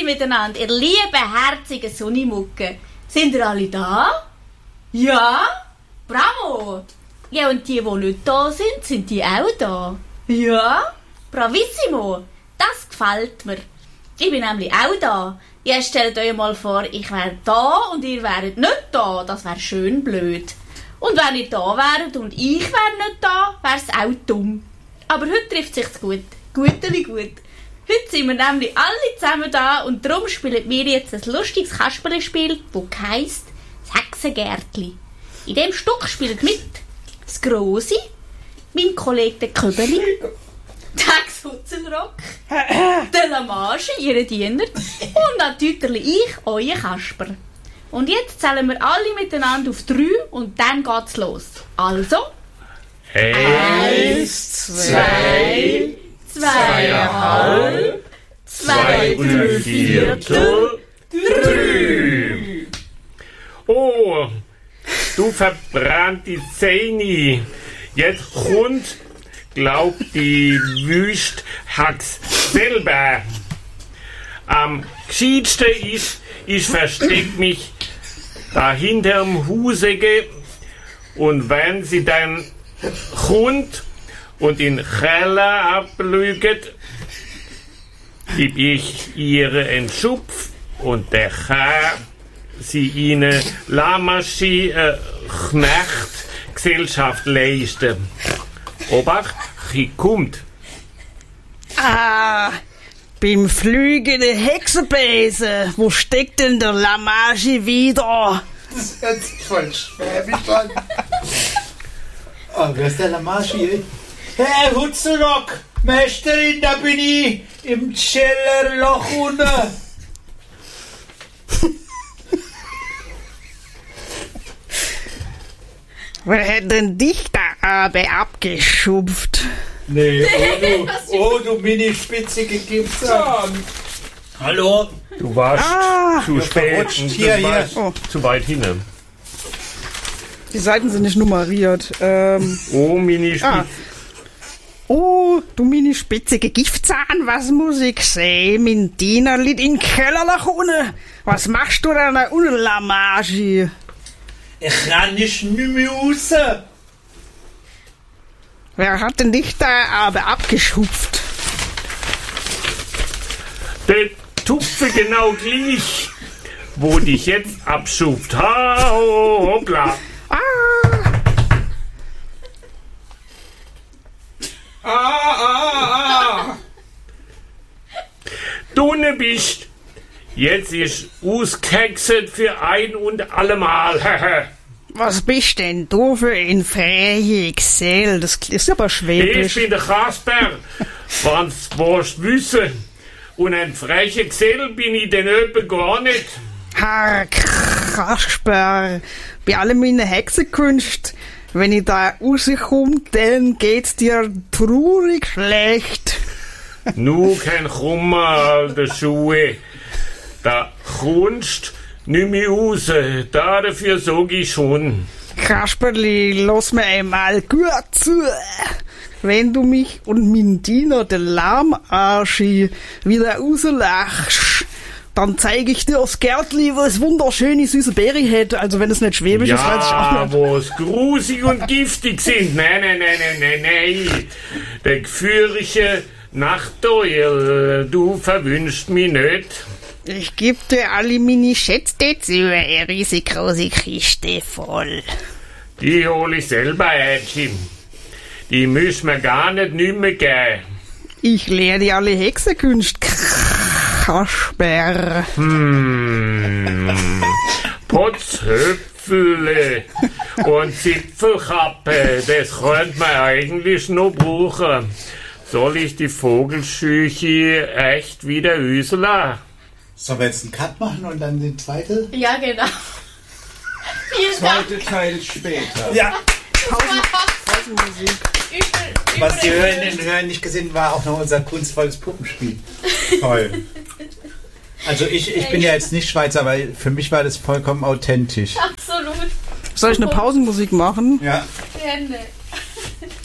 miteinander, ihr lieben, herzigen Sonnimucke. Sind ihr alle da? Ja? Bravo! Ja, und die nicht da sind die auch da? Ja? Bravissimo! Das gefällt mir. Ich bin nämlich auch da. Jetzt stellt euch mal vor, ich wäre da und ihr wäret nicht da. Das wäre schön blöd. Und wenn ihr da wäret und ich wäre nicht da, wäre es auch dumm. Aber heute trifft sich's gut. Guteli gut. Heute sind wir nämlich alle zusammen da und darum spielen wir jetzt ein lustiges Kasperlespiel, das heisst das Hexengärtli. In diesem Stück spielt mit das Grossi, mein Kollege der Köbeli, der Hex Hutzelrock, der Lamage, ihre Diener und natürlich ich, euer Kasper. Und jetzt zählen wir alle miteinander auf 3 und dann geht's los. Also 1, 2, 2,5, 2 3/4, 3. Oh, du verbrannte Zähne. Jetzt kommt, glaub die Wüst Hax selber. Am gescheitsten ist, ich versteck mich da hinterm Husege und wenn sie dann kommt und in Keller ablüget, gib ich ihre einen Schupf und der Herr sie ihnen Lamaschi Knecht Gesellschaft leisten. Obacht, sie kommt. Ah, beim fliegenden Hexenbesen. Wo steckt denn der Lamage wieder? Das hört sich voll schwäbisch an. Oh, wer ist der Lamage? Herr Hutzelrock, Meisterin, da bin ich im Cellerloch unten. Wer hat denn dich da aber abgeschupft? Nee, oh du mini-spitzige Gipfel. Hallo? Du warst zu spät und hier. warst zu weit hinten. Die Seiten sind nicht nummeriert. Oh, Mini-Spitz. Oh, du meine spitzige Giftzahn, was muss ich sehen? Mein Diener liegt in Keller nach unten. Was machst du denn da unten, Lamage? Ich kann nicht mehr raus. Wer hat denn dich da aber abgeschupft? Der Tupfe genau gleich, wo dich jetzt abschupft. Ha, ho, hoppla. Du ne bist. Jetzt ist ausgehexet für ein und allemal. Was bist denn du für ein freie Gesell? Das ist aber Ich schwäbisch. bin der Kasper. Was willst du wissen? Und ein frecher Gesell bin ich denn öppe gar nicht. Herr Kasper, bei all meinen Hexenkünsten, wenn ich da rauskomme, dann geht's dir traurig schlecht. Nu kein Kummer, alte Schuhe. Da kommst nicht mehr raus. Dafür sag ich schon. Kasperli, lass mir einmal gut zu. Wenn du mich und mein Diener, der Lahmarschi, wieder rauslachst, dann zeige ich dir das Gärtli, wo es wunderschöne süße Beere hat. Also wenn es nicht schwäbisch ist, weiß ich auch Ja, nicht. wo es grusig und giftig sind. Nein. Der gefürliche Nachteule, du verwünschst mich nicht. Ich geb dir alle meine Schätze zu, eine riesengroße Kiste voll. Die hol ich selber ein, Jim. Die müssen wir gar nicht nimmer gehen. Ich lehre dir alle Hexenkünste, Kasper. Potzhöpfele und Zipfelkappe, das könnte man eigentlich noch brauchen. Soll ich die Vogelschüche echt wieder üseln? Sollen wir jetzt einen Cut machen und dann den zweiten? Ja, genau. Vielen Dank. Zweite Teil später. Ja. Pausenmusik. Was die Hörerinnen und Hörer nicht gesehen, war auch noch unser kunstvolles Puppenspiel. Toll. Also ich bin ja jetzt nicht Schweizer, aber für mich war das vollkommen authentisch. Absolut. Soll ich eine Pausenmusik machen? Ja. Gerne.